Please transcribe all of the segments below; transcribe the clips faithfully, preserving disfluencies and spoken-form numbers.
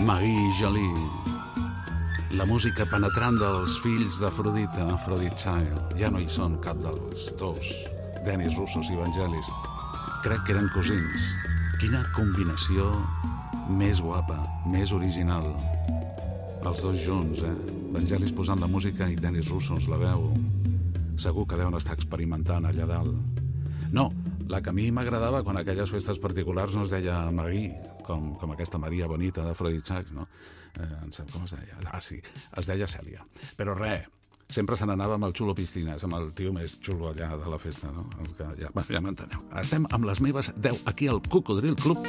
Marie Jolie, la música penetrant dels fills d'Afrodita, Aphrodite Child. Ja no hi són cap dels dos, Denis Roussos i Vangelis. Crec que eren cosins. Quina combinació més guapa, més original. Els dos junts, eh? Vangelis posant la música i Denis Roussos la veu. Segur que deuen estar experimentant allà dalt. No, la que a mi m'agradava quan aquelles festes particulars no es deia Marie, com, com aquesta Maria Bonita d'Aphrodite Child, no? Eh, em sap com es deia? Ah, sí, es deia Cèlia. Però res, sempre se n'anava amb el xulo Piscines, amb el tio més xulo allà de la festa, no? El que ja, ja m'enteneu. Estem amb les meves deu aquí al Cocodril Club.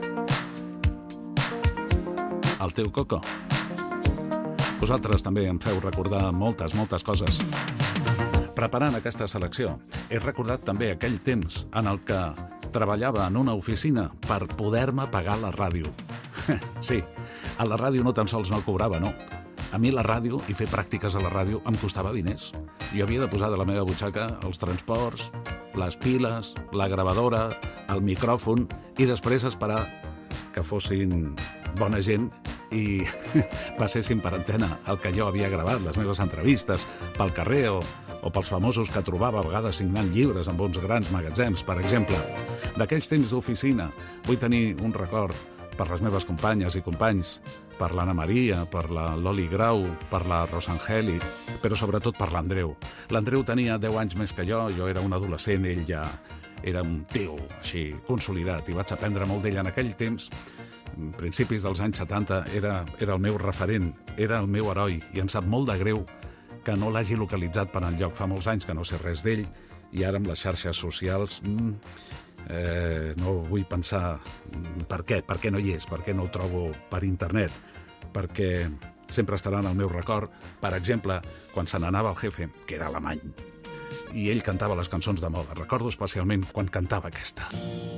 El teu Coco. Vosaltres també em feu recordar moltes, moltes coses. Preparant aquesta selecció, he recordat també aquell temps en el que treballava en una oficina per poder-me pagar la ràdio. Sí, a la ràdio no tan sols no cobrava, no. A mi la ràdio i fer pràctiques a la ràdio em costava diners. Jo havia de posar de la meva butxaca els transports, les piles, la gravadora, el micròfon i després esperar que fossin bona gent i passessin per antena el que jo havia gravat, les meves entrevistes, pel carrer o, o pels famosos que trobava a vegades signant llibres amb uns grans magatzems, per exemple. D'aquells temps d'oficina vull tenir un record per les meves companyes i companys, per l'Anna Maria, per la Loli Grau, per la Rosangeli, però sobretot per l'Andreu. L'Andreu tenia deu anys més que jo, jo era un adolescent, ell ja era un tio així consolidat i vaig aprendre molt d'ell en aquell temps. En principis dels anys setanta era, era el meu referent, era el meu heroi i em sap molt de greu que no l'hagi localitzat per enlloc. Fa molts anys que no sé res d'ell i ara amb les xarxes socials mm, eh, no vull pensar per què, per què no hi és, per què no el trobo per internet, perquè sempre estarà en el meu record. Per exemple, quan se n'anava el jefe, que era alemany, i ell cantava les cançons de moda. Recordo especialment quan cantava aquesta.